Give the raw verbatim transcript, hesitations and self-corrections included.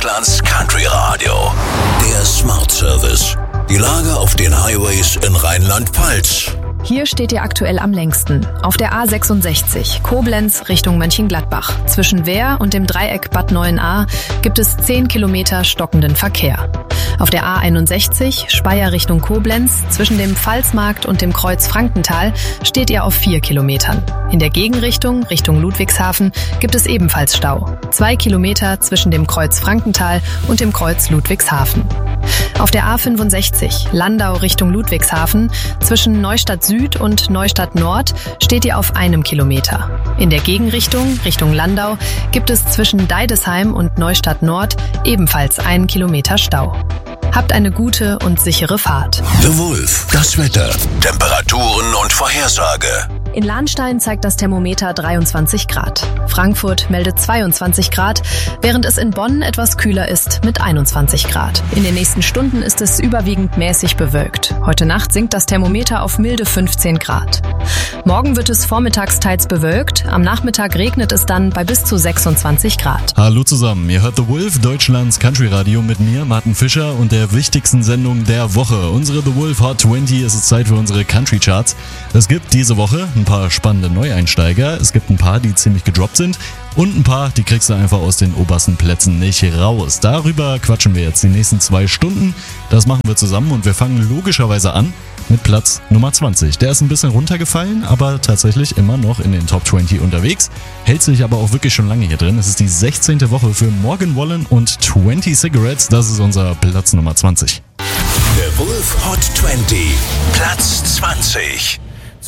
Deutschlands Country Radio. Der Smart Service. Die Lage auf den Highways in Rheinland-Pfalz. Hier steht ihr aktuell am längsten. Auf der A sechsundsechzig, Koblenz Richtung Mönchengladbach. Zwischen Wehr und dem Dreieck Bad Neuenahr gibt es zehn Kilometer stockenden Verkehr. Auf der A einundsechzig, Speyer Richtung Koblenz, zwischen dem Pfalzmarkt und dem Kreuz Frankenthal steht ihr auf vier Kilometern. In der Gegenrichtung, Richtung Ludwigshafen, gibt es ebenfalls Stau. Zwei Kilometer zwischen dem Kreuz Frankenthal und dem Kreuz Ludwigshafen. Auf der A fünfundsechzig, Landau Richtung Ludwigshafen, zwischen Neustadt Süd und Neustadt Nord steht ihr auf einem Kilometer. In der Gegenrichtung, Richtung Landau, gibt es zwischen Deidesheim und Neustadt Nord ebenfalls einen Kilometer Stau. Habt eine gute und sichere Fahrt. The Wolf, das Wetter, Temperaturen und Vorhersage. In Lahnstein zeigt das Thermometer dreiundzwanzig Grad. Frankfurt meldet zweiundzwanzig Grad, während es in Bonn etwas kühler ist mit einundzwanzig Grad. In den nächsten Stunden ist es überwiegend mäßig bewölkt. Heute Nacht sinkt das Thermometer auf milde fünfzehn Grad. Morgen wird es vormittags teils bewölkt, am Nachmittag regnet es dann bei bis zu sechsundzwanzig Grad. Hallo zusammen, ihr hört The Wolf, Deutschlands Country Radio mit mir, Martin Fischer und der wichtigsten Sendung der Woche. Unsere The Wolf Hot zwanzig, es ist Zeit für unsere Country Charts. Es gibt diese Woche ein paar spannende Neueinsteiger, es gibt ein paar, die ziemlich gedroppt sind und ein paar, die kriegst du einfach aus den obersten Plätzen nicht raus. Darüber quatschen wir jetzt die nächsten zwei Stunden. Das machen wir zusammen und wir fangen logischerweise an mit Platz Nummer zwanzig. Der ist ein bisschen runtergefallen, aber tatsächlich immer noch in den Top zwanzig unterwegs. Hält sich aber auch wirklich schon lange hier drin. Es ist die sechzehnte Woche für Morgan Wallen und zwanzig Cigarettes. Das ist unser Platz Nummer zwanzig. The Wolf Hot zwanzig, Platz zwanzig.